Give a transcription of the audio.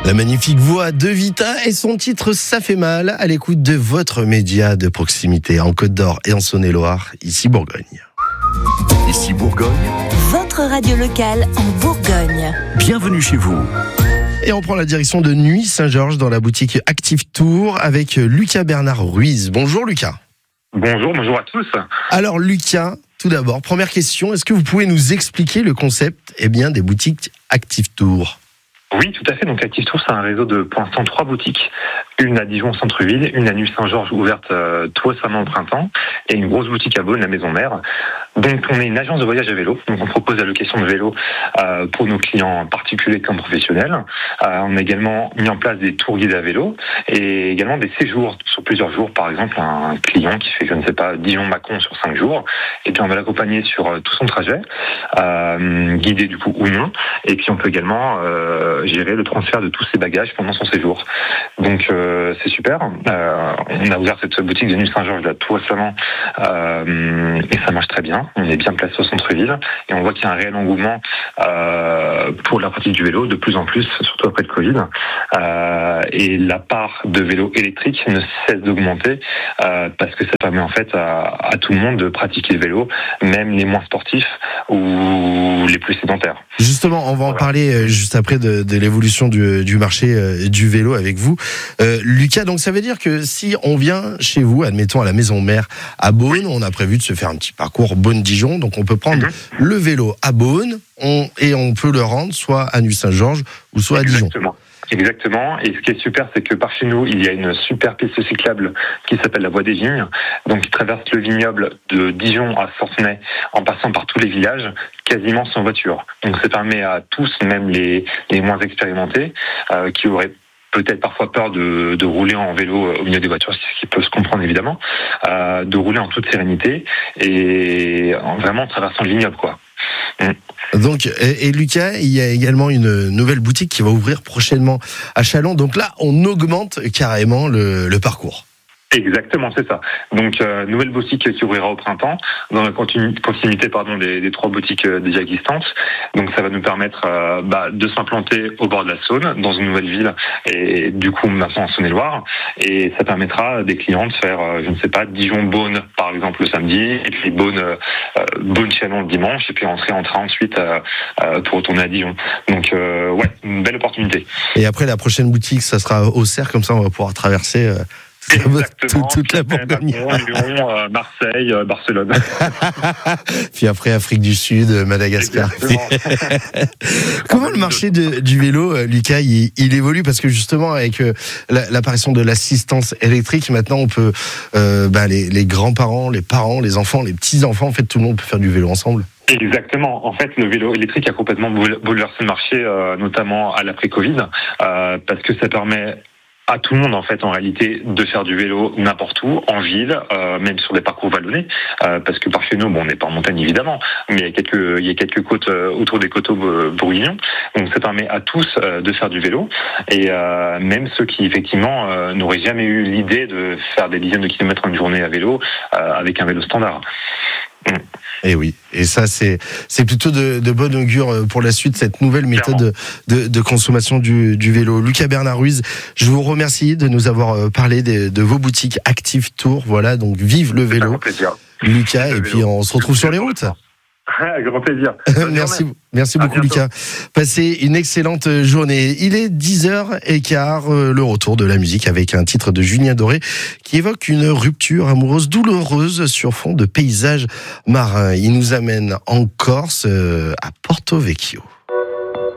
La magnifique voix de Vita et son titre Ça fait mal à l'écoute de votre média de proximité en Côte d'Or et en Saône-et-Loire, ici Bourgogne. Ici Bourgogne, Votre radio locale en Bourgogne. bienvenue chez vous. Et on prend la direction de Nuits Saint-Georges dans la boutique Active Tour avec Lucas Bernard Ruiz. Bonjour Lucas. Bonjour à tous. Alors Lucas, tout d'abord, première question, est-ce que vous pouvez nous expliquer le concept des boutiques Active Tour ? Oui, tout à fait. Donc Active Tour, c'est un réseau de, pour l'instant, 3 boutiques. Une à Dijon, centre-ville, une à Nuits Saint-Georges, ouverte tout récemment au printemps, et une grosse boutique à Beaune, la Maison Mère. Donc on est une agence de voyage à vélo. Donc on propose la location de vélo pour nos clients particuliers comme professionnels. On a également mis en place des tours guidés à vélo et également des séjours sur plusieurs jours. Par exemple, un client qui fait, Dijon-Mâcon sur 5 jours. Et puis on va l'accompagner sur tout son trajet, guidé du coup ou non. Et puis on peut également gérer le transfert de tous ses bagages pendant son séjour. Donc c'est super. On a ouvert cette boutique de Nuits Saint-Georges là tout récemment et ça marche très bien. On est bien placé au centre-ville et on voit qu'il y a un réel engouement pour la pratique du vélo de plus en plus, surtout après le Covid. Et la part de vélo électrique ne cesse d'augmenter parce que ça permet en fait à tout le monde de pratiquer le vélo, même les moins sportifs ou les plus sédentaires. Justement, on va en parler juste après de l'évolution du marché du vélo avec vous. Lucas, donc ça veut dire que si on vient chez vous, admettons à la Maison Mère à Beaune, on a prévu de se faire un petit parcours Beaune-Dijon, donc on peut prendre le vélo à Beaune et on peut le rendre soit à Nuits Saint-Georges ou soit à Dijon. Exactement. Et ce qui est super, c'est que par chez nous, il y a une super piste cyclable qui s'appelle la Voie des Vignes, donc qui traverse le vignoble de Dijon à Centenay, en passant par tous les villages, quasiment sans voiture. Donc ça permet à tous, même les moins expérimentés, qui auraient peut-être parfois peur de rouler en vélo au milieu des voitures, ce qui peut se comprendre évidemment, de rouler en toute sérénité et vraiment en traversant le vignoble, quoi. Donc, et Lucas, il y a également une nouvelle boutique qui va ouvrir prochainement à Châlons. Donc là, on augmente carrément le parcours. Exactement, c'est ça. Donc, nouvelle boutique qui ouvrira au printemps, dans la continuité des 3 boutiques déjà existantes. Donc, ça va nous permettre de s'implanter au bord de la Saône, dans une nouvelle ville, et du coup, maintenant en Saône-et-Loire. Et ça permettra à des clients de faire, Dijon-Beaune, par exemple, le samedi, et puis Beaune-Châlons le dimanche, et puis rentrer en train ensuite pour retourner à Dijon. Donc, une belle opportunité. Et après, la prochaine boutique, ça sera au Cerf, comme ça, on va pouvoir traverser... Exactement. Toute la Bourgogne. Lyon, Marseille, Barcelone. Puis après Afrique du Sud, Madagascar. Comment le marché du vélo, Lucas, il évolue? Parce que justement, avec l'apparition de l'assistance électrique, maintenant on peut, les grands-parents, les parents, les enfants, les petits-enfants, en fait tout le monde peut faire du vélo ensemble. Exactement. En fait, le vélo électrique a complètement bouleversé le marché, notamment à l'après-Covid, parce que ça permet à tout le monde en fait en réalité de faire du vélo n'importe où, en ville, même sur des parcours vallonnés, parce que par chez nous, on n'est pas en montagne évidemment, mais il y a quelques côtes autour des coteaux bourguignons, donc ça permet à tous de faire du vélo, et même ceux qui effectivement n'auraient jamais eu l'idée de faire des dizaines de kilomètres en une journée à vélo avec un vélo standard. Et oui, et ça c'est plutôt de bonne augure pour la suite, cette nouvelle méthode de consommation du vélo. Lucas Bernard Ruiz, je vous remercie de nous avoir parlé de vos boutiques Active Tour. Voilà, donc vive le vélo, Lucas, et puis on se retrouve sur les routes. Grand plaisir. Merci beaucoup Lucas. Passez une excellente journée. Il est 10h15, le retour de la musique avec un titre de Julien Doré qui évoque une rupture amoureuse douloureuse sur fond de paysages marins. Il nous amène en Corse, à Porto Vecchio.